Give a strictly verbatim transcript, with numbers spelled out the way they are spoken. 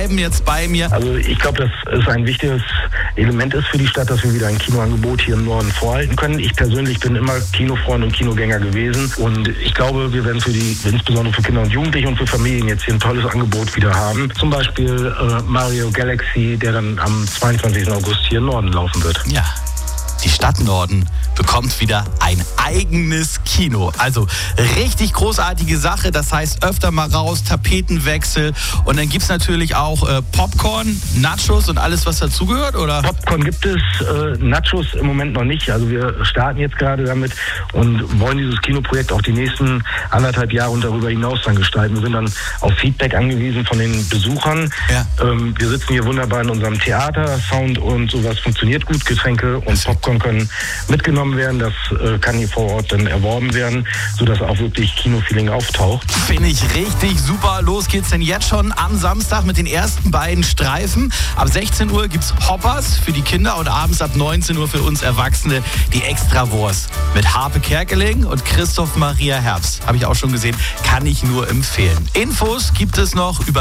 schreiben jetzt bei mir. Also ich glaube, dass es ein wichtiges Element ist für die Stadt, dass wir wieder ein Kinoangebot hier im Norden vorhalten können. Ich persönlich bin immer Kinofreund und Kinogänger gewesen und ich glaube, wir werden für die, insbesondere für Kinder und Jugendliche und für Familien jetzt hier ein tolles Angebot wieder haben. Zum Beispiel äh, Mario Galaxy, der dann am zweiundzwanzigsten August hier im Norden laufen wird. Ja. Die Stadt Norden bekommt wieder ein eigenes Kino. Also richtig großartige Sache. Das heißt, öfter mal raus, Tapetenwechsel. Und dann gibt es natürlich auch äh, Popcorn, Nachos und alles, was dazugehört, oder? Popcorn gibt es, äh, Nachos im Moment noch nicht. Also wir starten jetzt gerade damit und wollen dieses Kinoprojekt auch die nächsten anderthalb Jahre und darüber hinaus dann gestalten. Wir sind dann auf Feedback angewiesen von den Besuchern. Ja. Ähm, wir sitzen hier wunderbar in unserem Theater. Sound und sowas funktioniert gut. Getränke und Popcorn können mitgenommen werden. Das äh, kann hier vor Ort dann erworben werden, sodass auch wirklich Kinofeeling auftaucht. Finde ich richtig super. Los geht's denn jetzt schon am Samstag mit den ersten beiden Streifen. Ab sechzehn Uhr gibt's Hoppers für die Kinder und abends ab neunzehn Uhr für uns Erwachsene die Extrawurst mit Harpe Kerkeling und Christoph Maria Herbst. Habe ich auch schon gesehen. Kann ich nur empfehlen. Infos gibt es noch über